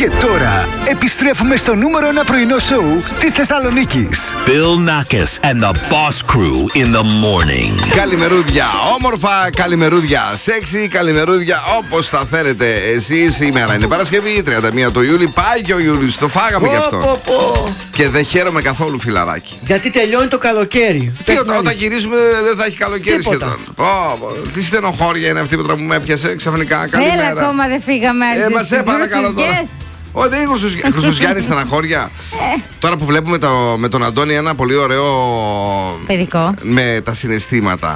Και τώρα επιστρέφουμε στο νούμερο 1 πρωινό σοου της Θεσσαλονίκης. Bill Nackis and the Boss Crew in the morning. Καλημερούδια, όμορφα καλημερούδια, σεξι καλημερούδια, όπως θα θέλετε εσείς. Η μέρα είναι Παρασκευή, 31 το Ιούλη. Πάει και ο Ιούλης, το φάγαμε γι' αυτό. Και δεν χαίρομαι καθόλου, φιλαράκι. Γιατί τελειώνει το καλοκαίρι. Τι, όταν γυρίσουμε δεν θα έχει καλοκαίρι σχεδόν. Τι στενοχώρια είναι αυτή που με έπιασε ξαφνικά. Καλημέρα. Έλα, ακόμα δεν φύγαμε. Μας παρακαλώ τώρα. Όχι, δεν είναι Χρυσοσγιάννη στεναχώρια. Τώρα που βλέπουμε με τον Αντώνη ένα πολύ ωραίο παιδικό με τα συναισθήματα.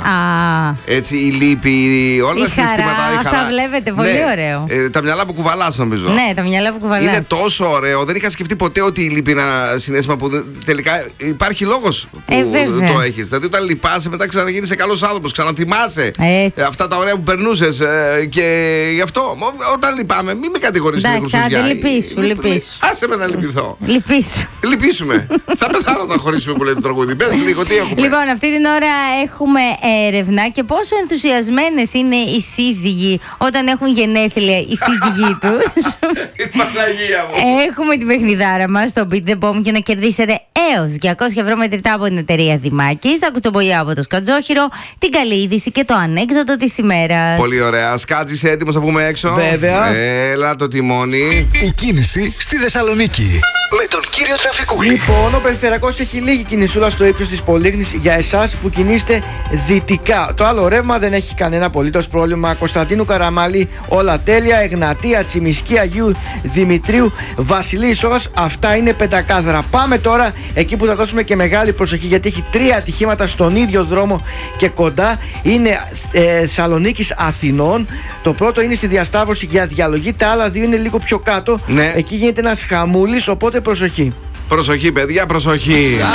Έτσι, η λύπη, όλα τα συναισθήματα. Αυτά βλέπετε, πολύ ωραίο. Τα μυαλά που κουβαλάς, νομίζω. Ναι, τα μυαλά που κουβαλάς. Είναι τόσο ωραίο. Δεν είχα σκεφτεί ποτέ ότι η λύπη είναι ένα συναίσθημα που τελικά υπάρχει λόγος που το έχεις. Δηλαδή, όταν λυπάσαι, μετά ξαναγίνεις καλός άνθρωπος, ξαναθυμάσαι αυτά τα ωραία που περνούσες. Και γι' αυτό, όταν λυπάμαι, μην με κατηγορείς την Χρυσοσγιάννη. Λυπήσου. Άσε με να λυπηθώ. Λυπήσουμε. Θα πεθάνω όταν χωρίσουμε που λέει το τραγούδι. Πες λίγο τι έχουμε. Λοιπόν, αυτή την ώρα έχουμε έρευνα και πόσο ενθουσιασμένες είναι οι σύζυγοι όταν έχουν γενέθλια οι σύζυγοι τους. Παναγία μου. Έχουμε την παιχνιδάρα μας στο Beat the Bomb για να κερδίσετε έως 200 ευρώ μετρητά από την εταιρεία Δημάκης, τα κουτσομπολιά από το Σκατζόχυρο, την καλή είδηση και το ανέκδοτο της ημέρας. Πολύ ωραία. Σκάτζεις έτοιμος να βγούμε έξω? Βέβαια. Έλα το τιμόνι. Η κίνηση στη Θεσσαλονίκη με τον κύριο Τραφικούλη. Λοιπόν, ο περιφερειακός έχει λίγη κινησούλα στο ύψος της Πολύγνης για εσάς που κινείστε δυτικά. Το άλλο ρεύμα δεν έχει κανένα απολύτως πρόβλημα. Κωνσταντίνου Καραμαλή, όλα τέλεια. Εγνατία, Τσιμισκή, Αγίου Δημητρίου, Βασιλή Σόγας. Αυτά είναι πεντακάθαρα. Πάμε τώρα εκεί που θα δώσουμε και μεγάλη προσοχή, γιατί έχει 3 ατυχήματα στον ίδιο δρόμο και κοντά. Είναι Θεσσαλονίκης Αθηνών. Το πρώτο είναι στη διασταύρωση για διαλογή. Τα άλλα 2 είναι λίγο πιο κάτω. Ναι. Εκεί γίνεται ένας χαμούλης, οπότε προσοχή. Προσοχή, παιδιά, προσοχή.